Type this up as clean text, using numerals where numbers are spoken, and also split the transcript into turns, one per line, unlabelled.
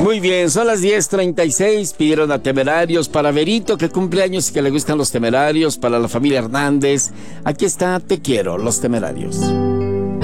Muy bien, son las 10:36. Pidieron a Temerarios para Verito, que cumple años y que le gustan los Temerarios, para la familia Hernández. Aquí está Te Quiero, los Temerarios.